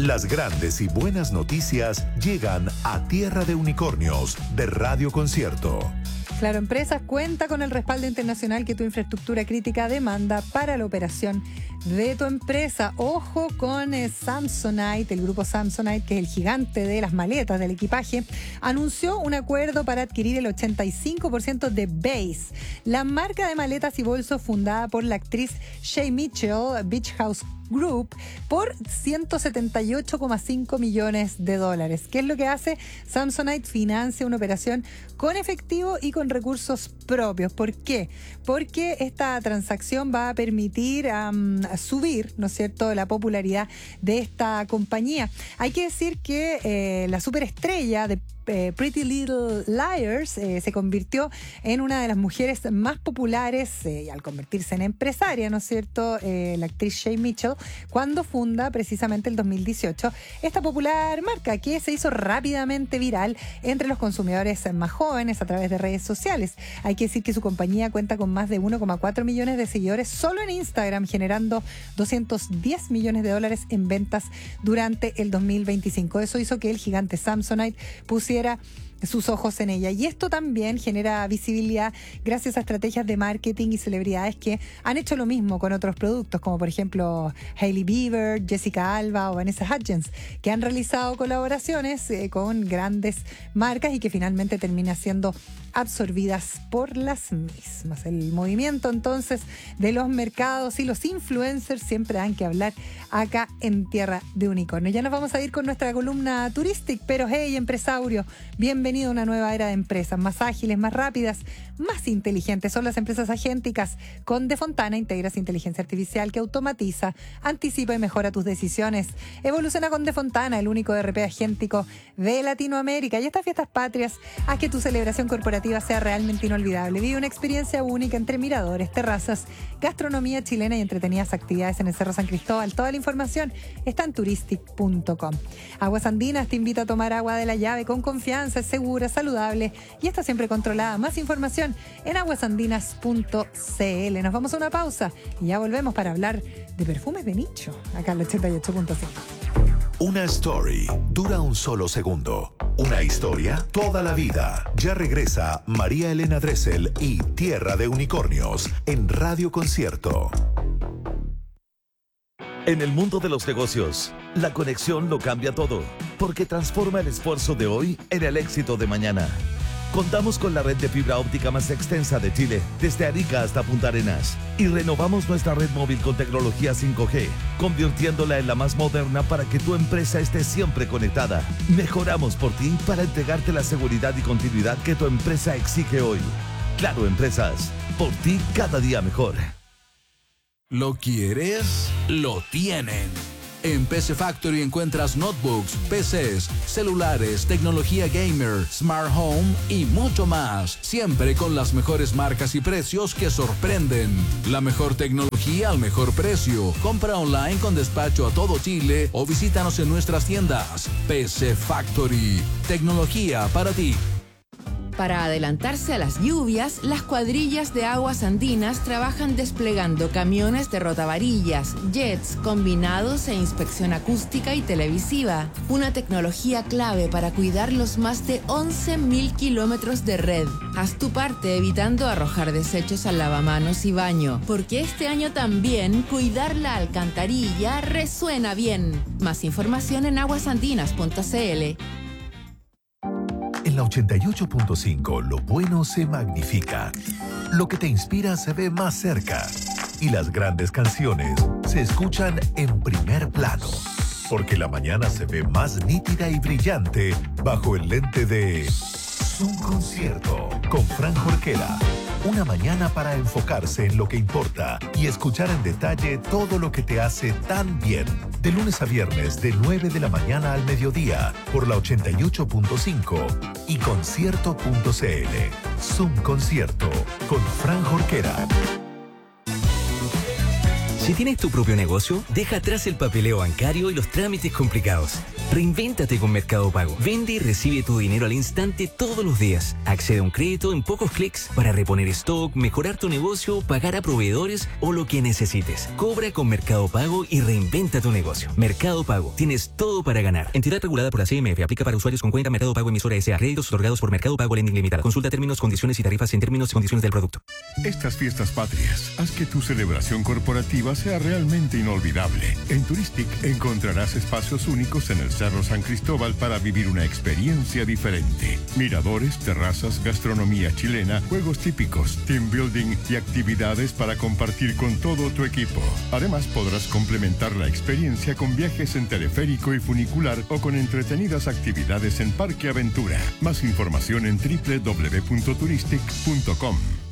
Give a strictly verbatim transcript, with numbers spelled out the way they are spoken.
Las grandes y buenas noticias llegan a Tierra de Unicornios de Radio Concierto. Claro Empresas cuenta con el respaldo internacional que tu infraestructura crítica demanda para la operación de tu empresa. Ojo con eh, Samsonite, el grupo Samsonite, que es el gigante de las maletas del equipaje, anunció un acuerdo para adquirir el ochenta y cinco por ciento de Béis, la marca de maletas y bolsos fundada por la actriz Shay Mitchell, Beach House Group, por ciento setenta y ocho coma cinco millones de dólares. ¿Qué es lo que hace? Samsonite financia una operación con efectivo y con recursos propios. ¿Por qué? Porque esta transacción va a permitir um, subir, ¿no es cierto?, la popularidad de esta compañía. Hay que decir que eh, la superestrella de eh, Pretty Little Liars eh, se convirtió en una de las mujeres más populares eh, al convertirse en empresaria, ¿no es cierto?, eh, la actriz Shay Mitchell, cuando funda precisamente el dos mil dieciocho esta popular marca que se hizo rápidamente viral entre los consumidores más jóvenes a través de redes sociales. Hay que decir que su compañía cuenta con más de uno coma cuatro millones de seguidores solo en Instagram, generando doscientos diez millones de dólares en ventas durante el dos mil veinticinco. Eso hizo que el gigante Samsonite pusiera sus ojos en ella. Y esto también genera visibilidad gracias a estrategias de marketing y celebridades que han hecho lo mismo con otros productos, como por ejemplo Hailey Bieber, Jessica Alba o Vanessa Hudgens, que han realizado colaboraciones eh, con grandes marcas y que finalmente terminan siendo absorbidas por las mismas. El movimiento entonces de los mercados y los influencers siempre dan que hablar acá en Tierra de Unicornio. Ya nos vamos a ir con nuestra columna Touristic, pero hey, empresario, bienvenido a una nueva era de empresas más ágiles, más rápidas, más inteligentes. Son las empresas agénticas. Con De Fontana integras inteligencia artificial que automatiza, anticipa y mejora tus decisiones. Evoluciona con De Fontana, el único E R P agéntico de Latinoamérica. Y estas fiestas patrias, haz que tu celebración corporativa sea realmente inolvidable. Vive una experiencia única entre miradores, terrazas, gastronomía chilena y entretenidas actividades en el Cerro San Cristóbal. Toda la información está en turistic punto com. Aguas Andinas te invita a tomar agua de la llave con confianza, es segura, saludable y está siempre controlada. Más información en aguasandinas punto c l. Nos vamos a una pausa y ya volvemos para hablar de perfumes de nicho, acá en el ochenta y ocho punto cinco. Una story dura un solo segundo. Una historia toda la vida. Ya regresa María Elena Dressel y Tierra de Unicornios en Radio Concierto. En el mundo de los negocios, la conexión lo cambia todo, porque transforma el esfuerzo de hoy en el éxito de mañana. Contamos con la red de fibra óptica más extensa de Chile, desde Arica hasta Punta Arenas. Y renovamos nuestra red móvil con tecnología cinco G, convirtiéndola en la más moderna para que tu empresa esté siempre conectada. Mejoramos por ti para entregarte la seguridad y continuidad que tu empresa exige hoy. Claro Empresas, por ti cada día mejor. ¿Lo quieres? Lo tienen. En P C Factory encuentras notebooks, P Cs, celulares, tecnología gamer, smart home y mucho más. Siempre con las mejores marcas y precios que sorprenden. La mejor tecnología al mejor precio. Compra online con despacho a todo Chile o visítanos en nuestras tiendas. P C Factory. Tecnología para ti. Para adelantarse a las lluvias, las cuadrillas de Aguas Andinas trabajan desplegando camiones de rotavarillas, jets, combinados e inspección acústica y televisiva. Una tecnología clave para cuidar los más de once mil kilómetros de red. Haz tu parte evitando arrojar desechos al lavamanos y baño, porque este año también cuidar la alcantarilla resuena bien. Más información en aguasandinas punto c l. En la ochenta y ocho punto cinco lo bueno se magnifica, lo que te inspira se ve más cerca y las grandes canciones se escuchan en primer plano, porque la mañana se ve más nítida y brillante bajo el lente de Zoom Concierto con Fran Jorquera. Una mañana para enfocarse en lo que importa y escuchar en detalle todo lo que te hace tan bien. De lunes a viernes, de nueve de la mañana al mediodía, por la ochenta y ocho punto cinco y concierto punto c l. Zoom Concierto con Fran Jorquera. Si tienes tu propio negocio, deja atrás el papeleo bancario y los trámites complicados. Reinvéntate con Mercado Pago. Vende y recibe tu dinero al instante todos los días. Accede a un crédito en pocos clics para reponer stock, mejorar tu negocio, pagar a proveedores o lo que necesites. Cobra con Mercado Pago y reinventa tu negocio. Mercado Pago. Tienes todo para ganar. Entidad regulada por la C M F. Aplica para usuarios con cuenta Mercado Pago emisora S A. Créditos otorgados por Mercado Pago Lending Limitada. Consulta términos, condiciones y tarifas en términos y condiciones del producto. Estas fiestas patrias, haz que tu celebración corporativa sea realmente inolvidable. En Turistic encontrarás espacios únicos en el Cerro San Cristóbal para vivir una experiencia diferente. Miradores, terrazas, gastronomía chilena, juegos típicos, team building y actividades para compartir con todo tu equipo. Además, podrás complementar la experiencia con viajes en teleférico y funicular o con entretenidas actividades en Parque Aventura. Más información en doble u doble u doble u punto turistic punto com.